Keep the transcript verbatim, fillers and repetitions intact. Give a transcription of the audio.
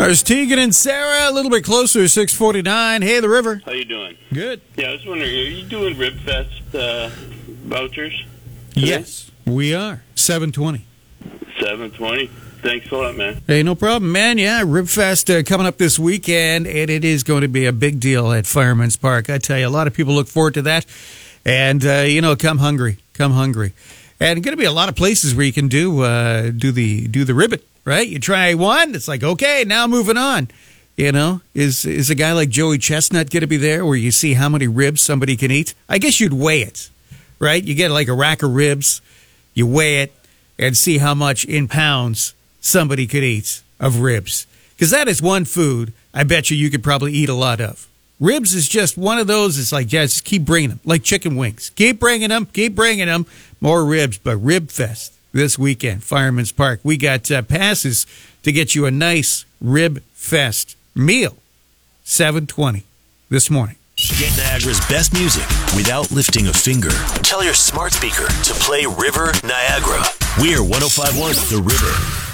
There's Tegan and Sarah, a little bit closer, six forty-nine. Hey, the river. How you doing? Good. Yeah, I was wondering, are you doing Rib Fest uh, vouchers? today? Yes, we are. seven twenty. seven twenty. Thanks a lot, man. Hey, no problem, man. Yeah, Ribfest uh, coming up this weekend, and it is going to be a big deal at Fireman's Park. I tell you, a lot of people look forward to that. And, uh, you know, come hungry. Come hungry. And going to be a lot of places where you can do uh, do the do the ribbit, right? You try one, it's like, okay, now moving on. You know, is is a guy like Joey Chestnut going to be there where you see how many ribs somebody can eat? I guess you'd weigh it, right? You get like a rack of ribs, you weigh it, and see how much in pounds somebody could eat of ribs. Because that is one food I bet you you could probably eat a lot of. Ribs is just one of those. It's like, yeah, just keep bringing them. Like chicken wings. Keep bringing them. Keep bringing them. More ribs. But Rib Fest this weekend, Fireman's Park. We got uh, passes to get you a nice Rib Fest meal. seven twenty this morning. Get Niagara's best music without lifting a finger. Tell your smart speaker to play River Niagara. We're one oh five point one The River.